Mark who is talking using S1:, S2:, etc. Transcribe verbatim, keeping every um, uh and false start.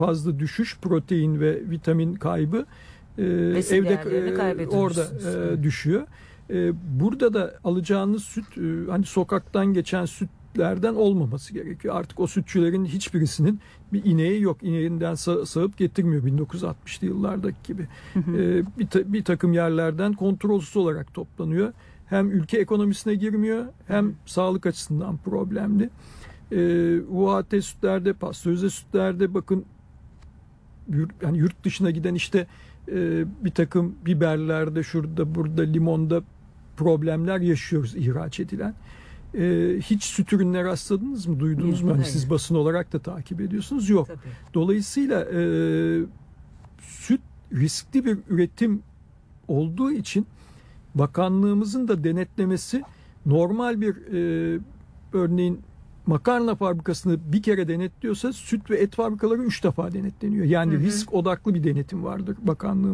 S1: fazla düşüş, protein ve vitamin kaybı e,
S2: Besin
S1: evde
S2: değerlerini
S1: e,
S2: kaybediyorsunuz.
S1: orada e, düşüyor. E, burada da alacağınız süt e, hani sokaktan geçen sütlerden olmaması gerekiyor. Artık o sütçülerin hiçbirisinin bir ineği yok. İneğinden sa- sağıp getirmiyor bin dokuz yüz altmışlı yıllardaki gibi.
S2: Hı hı.
S1: E, bir, ta- bir takım yerlerden kontrolsüz olarak toplanıyor. Hem ülke ekonomisine girmiyor hem
S2: Hı.
S1: sağlık açısından problemli. E, U H T sütlerde, pastörize sütlerde bakın yurt, yani yurt dışına giden işte e, bir takım biberlerde, şurada burada, limonda problemler yaşıyoruz ihraç edilen. E, hiç süt ürününe rastladınız mı? Duydunuz
S2: Yok,
S1: mu? Hani
S2: hayır.
S1: siz basın olarak da takip ediyorsunuz. Yok.
S2: Tabii.
S1: Dolayısıyla e, süt riskli bir üretim olduğu için bakanlığımızın da denetlemesi normal bir e, örneğin makarna fabrikasını bir kere denetliyorsa süt ve et fabrikaları üç defa denetleniyor. Yani
S2: Hı hı.
S1: risk odaklı bir denetim vardır bakanlığın.